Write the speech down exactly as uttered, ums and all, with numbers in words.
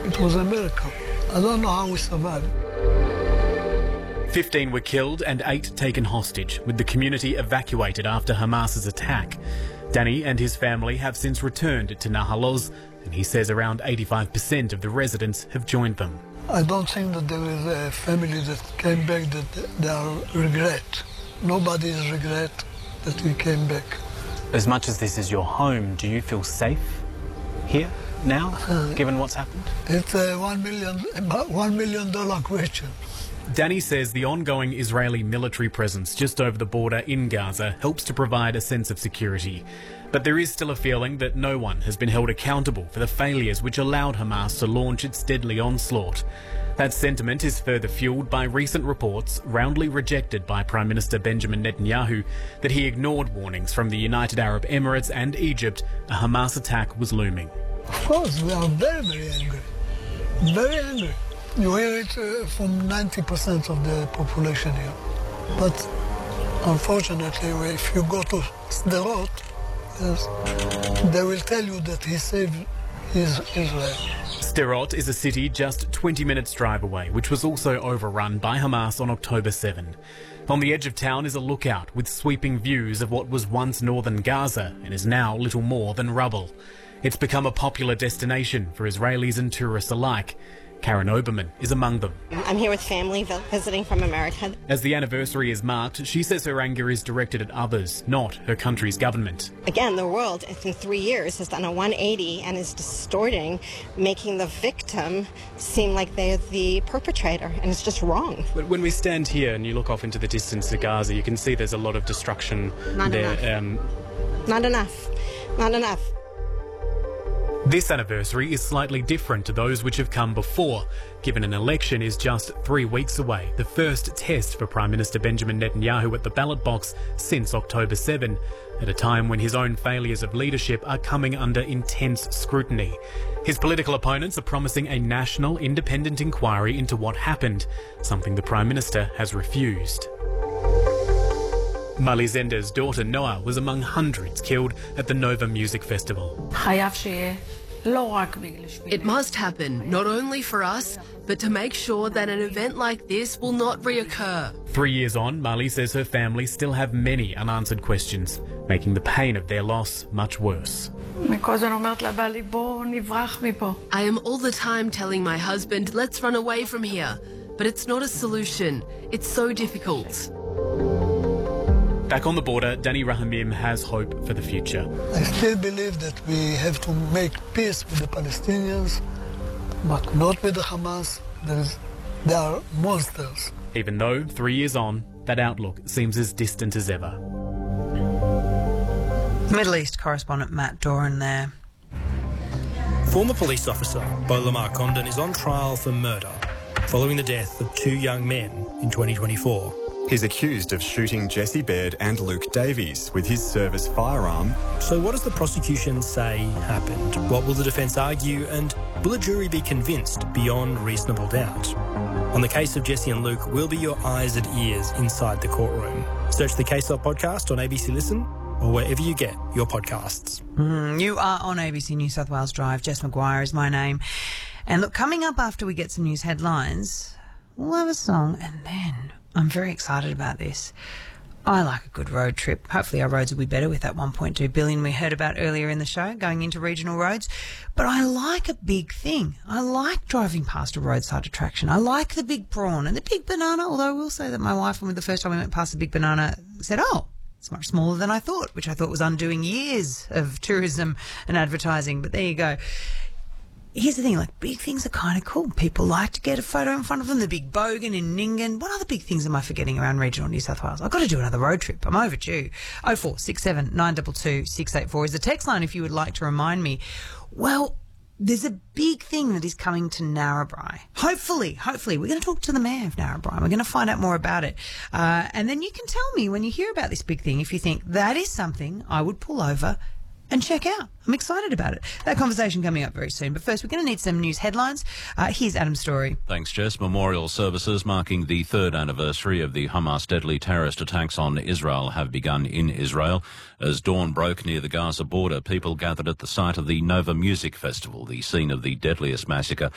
It was a miracle. I don't know how we survived. Fifteen were killed and eight taken hostage, with the community evacuated after Hamas's attack. Danny and his family have since returned to Nahal Oz, and he says around eighty-five percent of the residents have joined them. I don't think that there is a family that came back that they are regret. Nobody is regret that we came back. As much as this is your home, do you feel safe here now, uh, given what's happened? It's a one million, about one million dollar question. Danny says the ongoing Israeli military presence just over the border in Gaza helps to provide a sense of security. But there is still a feeling that no one has been held accountable for the failures which allowed Hamas to launch its deadly onslaught. That sentiment is further fueled by recent reports, roundly rejected by Prime Minister Benjamin Netanyahu, that he ignored warnings from the United Arab Emirates and Egypt a Hamas attack was looming. Of course, we are very, very angry. Very angry. You hear it uh, from ninety percent of the population here. But unfortunately, if you go to Sderot, yes, they will tell you that he saved his Israel. Sderot is a city just twenty minutes drive away, which was also overrun by Hamas on October seventh. On the edge of town is a lookout with sweeping views of what was once northern Gaza and is now little more than rubble. It's become a popular destination for Israelis and tourists alike. Karen Oberman is among them. I'm here with family visiting from America. As the anniversary is marked, she says her anger is directed at others, not her country's government. Again, the world, in three years, has done a one eighty and is distorting, making the victim seem like they're the perpetrator, and it's just wrong. But when we stand here and you look off into the distance of Gaza, you can see there's a lot of destruction Not there. enough. Um, Not enough. Not enough. This anniversary is slightly different to those which have come before, given an election is just three weeks away, the first test for Prime Minister Benjamin Netanyahu at the ballot box since October seventh, at a time when his own failures of leadership are coming under intense scrutiny. His political opponents are promising a national independent inquiry into what happened, something the Prime Minister has refused. Mali Zender's daughter Noah was among hundreds killed at the Nova Music Festival. It must happen, not only for us, but to make sure that an event like this will not reoccur. Three years on, Mali says her family still have many unanswered questions, making the pain of their loss much worse. I am all the time telling my husband, let's run away from here. But it's not a solution. It's so difficult. Back on the border, Danny Rahamim has hope for the future. I still believe that we have to make peace with the Palestinians, but not with the Hamas. There is, they are monsters. Even though, three years on, that outlook seems as distant as ever. Middle East correspondent Matt Doran there. Former police officer Bolamar Condon is on trial for murder following the death of two young men in twenty twenty-four. He's accused of shooting Jesse Baird and Luke Davies with his service firearm. So what does the prosecution say happened? What will the defence argue? And will a jury be convinced beyond reasonable doubt? On the case of Jesse and Luke, we'll be your eyes and ears inside the courtroom. Search the Case Of podcast on A B C Listen or wherever you get your podcasts. Mm, you are on A B C New South Wales Drive. Jess McGuire is my name. And look, coming up after we get some news headlines, we'll have a song, and then I'm very excited about this. I like a good road trip. Hopefully our roads will be better with that one point two billion we heard about earlier in the show going into regional roads. But I like a big thing. I like driving past a roadside attraction. I like the big prawn and the big banana, although I will say that my wife, when the first time we went past the big banana, said, oh, it's much smaller than I thought, which I thought was undoing years of tourism and advertising. But there you go. Here's the thing, like, big things are kind of cool. People like to get a photo in front of them. The big bogan in Nyngan. What other big things am I forgetting around regional New South Wales? I've got to do another road trip. I'm overdue. oh four six seven nine two two six eight four is the text line if you would like to remind me. Well, there's a big thing that is coming to Narrabri. Hopefully, hopefully. We're going to talk to the mayor of Narrabri. We're going to find out more about it. Uh, and then you can tell me when you hear about this big thing if you think that is something I would pull over and check out. I'm excited about it. That conversation coming up very soon. But first, we're going to need some news headlines. Uh, here's Adam's story. Thanks, Jess. Memorial services marking the third anniversary of the Hamas deadly terrorist attacks on Israel have begun in Israel. As dawn broke near the Gaza border, people gathered at the site of the Nova Music Festival, the scene of the deadliest massacre